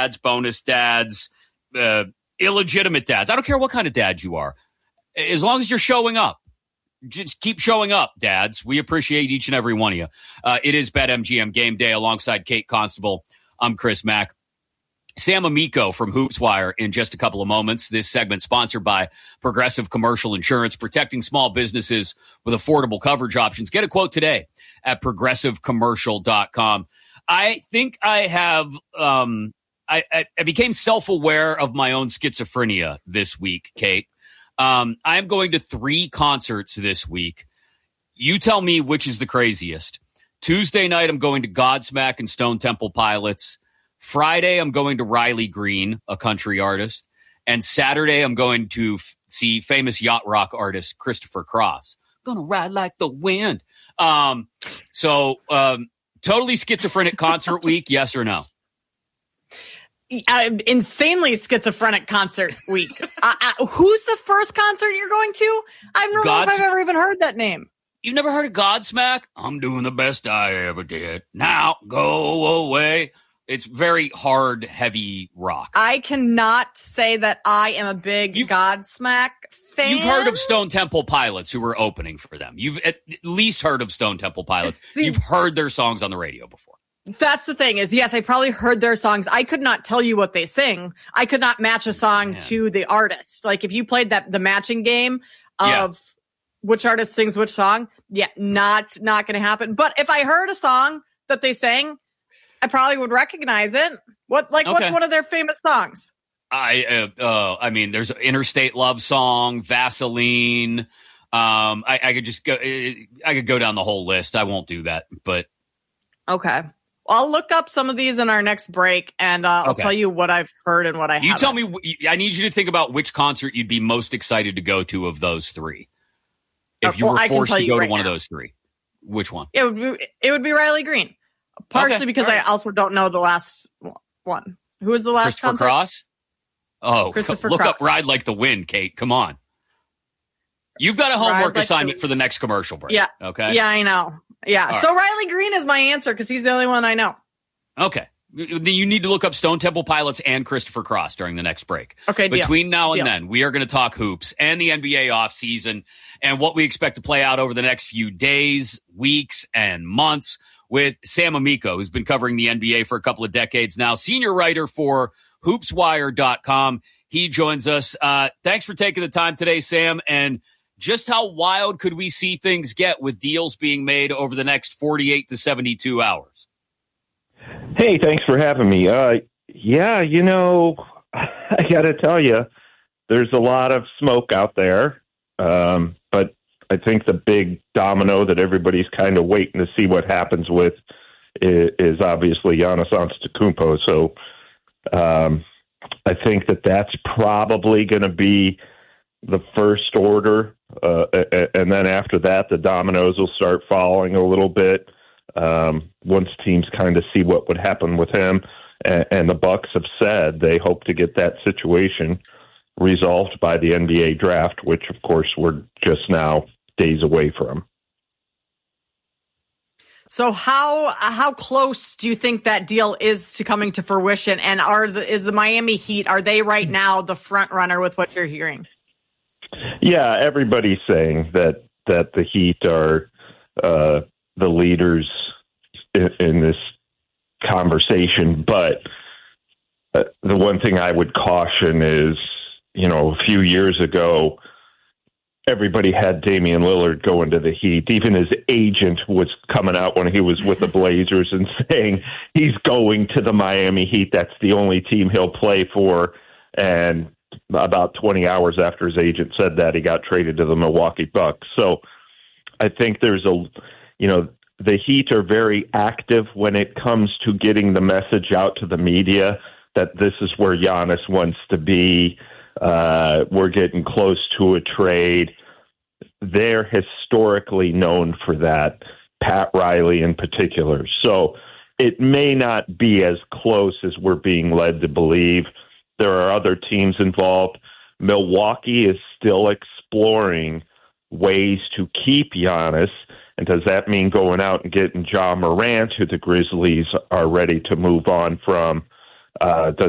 dads, bonus dads, illegitimate dads. I don't care what kind of dad you are. As long as you're showing up. Just keep showing up, dads. We appreciate each and every one of you. It is BetMGM Game Day alongside Kate Constable. I'm Chris Mack. Sam Amico from HoopsWire in just a couple of moments. This segment sponsored by Progressive Commercial Insurance, protecting small businesses with affordable coverage options. Get a quote today at progressivecommercial.com. I think I have I became self-aware of my own schizophrenia this week, Kate. I'm going to 3 concerts this week. You tell me which is the craziest. Tuesday night, I'm going to Godsmack and Stone Temple Pilots. Friday, I'm going to Riley Green, a country artist. And Saturday, I'm going to see famous yacht rock artist Christopher Cross. Gonna ride like the wind. Totally schizophrenic concert week, yes or no? Insanely schizophrenic concert week. Who's the first concert you're going to? I don't know if I've ever even heard that name. You've never heard of Godsmack? I'm doing the best I ever did. Now go away. It's very hard, heavy rock. I cannot say that I am a big Godsmack fan. You've heard of Stone Temple Pilots, who were opening for them. You've at least heard of Stone Temple Pilots. You've heard their songs on the radio before. That's the thing is, yes, I probably heard their songs. I could not tell you what they sing. I could not match a song to the artist. Like if you played the matching game of which artist sings which song, not going to happen. But if I heard a song that they sang, I probably would recognize it. What's one of their famous songs? I mean, there's Interstate Love Song, Vaseline. I could just go. I could go down the whole list. I won't do that, but okay. I'll look up some of these in our next break, and I'll tell you what I've heard and what I haven't. You tell me. I need you to think about which concert you'd be most excited to go to of those 3. If you were forced to go to one of those 3, which one? It would be Riley Green, partially because I also don't know the last one. Who was the last Christopher concert? Cross? Oh, Christopher look Cross. up Ride Like the Wind, Kate. Come on. You've got a homework assignment for the next commercial break. Yeah. Okay. Yeah, I know. Yeah. So Riley Green is my answer because he's the only one I know. Okay. You need to look up Stone Temple Pilots and Christopher Cross during the next break. Okay. Between now and then, we are going to talk hoops and the NBA offseason and what we expect to play out over the next few days, weeks, and months with Sam Amico, who's been covering the NBA for a couple of decades now, senior writer for hoopswire.com. He joins us. Thanks for taking the time today, Sam. And just how wild could we see things get with deals being made over the next 48 to 72 hours? Hey, thanks for having me. I got to tell you, there's a lot of smoke out there. But I think the big domino that everybody's kind of waiting to see what happens with is obviously Giannis Antetokounmpo. So I think that's probably going to be the first order. And then after that, the dominoes will start falling a little bit once teams kind of see what would happen with him. And the Bucks have said they hope to get that situation resolved by the NBA draft, which, of course, we're just now days away from. So how close do you think that deal is to coming to fruition? And is the Miami Heat, are they right now the front runner with what you're hearing? Yeah, everybody's saying that the Heat are the leaders in this conversation. But the one thing I would caution is, a few years ago, everybody had Damian Lillard going to the Heat. Even his agent was coming out when he was with the Blazers and saying he's going to the Miami Heat. That's the only team he'll play for. And about 20 hours after his agent said that, he got traded to the Milwaukee Bucks. So I think there's the Heat are very active when it comes to getting the message out to the media that this is where Giannis wants to be. We're getting close to a trade. They're historically known for that, Pat Riley in particular. So it may not be as close as we're being led to believe. There are other teams involved. Milwaukee is still exploring ways to keep Giannis. And does that mean going out and getting Ja Morant, who the Grizzlies are ready to move on from? Does